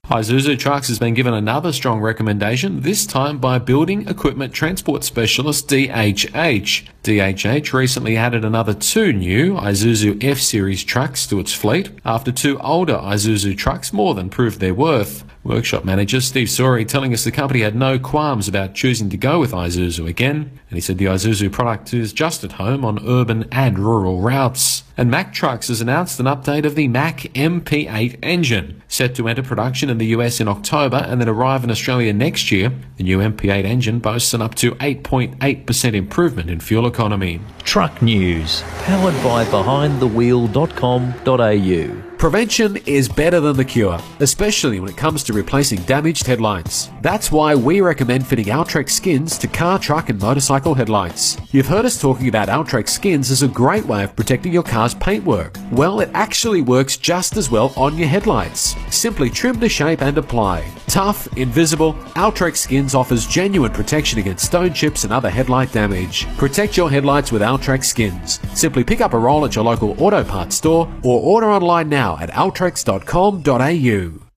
Isuzu Trucks has been given another strong recommendation, this time by building equipment transport specialist DHH. DHH recently added another 2 new Isuzu F-Series trucks to its fleet after 2 older Isuzu trucks more than proved their worth. Workshop manager Steve Sori telling us the company had no qualms about choosing to go with Isuzu again, and he said the Isuzu product is just at home on urban and rural routes. And Mack Trucks has announced an update of the Mack MP8 engine, set to enter production in the US in October and then arrive in Australia next year. The new MP8 engine boasts an up to 8.8% improvement in fuel economy. Truck News, powered by behindthewheel.com.au. Prevention is better than the cure, especially when it comes to replacing damaged headlights. That's why we recommend fitting Altrex skins to car, truck and motorcycle headlights. You've heard us talking about Altrex skins as a great way of protecting your car's paintwork. Well, it actually works just as well on your headlights. Simply trim the shape and apply. Tough, invisible, Altrex skins offers genuine protection against stone chips and other headlight damage. Protect your headlights with Altrex skins. Simply pick up a roll at your local auto parts store or order online now at altrex.com.au.